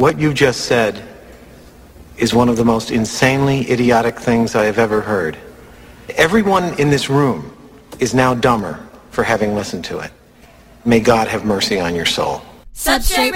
What you just said is one of the most insanely idiotic things I have ever heard. Everyone in this room is now dumber for having listened to it. May God have mercy on your soul. Substrate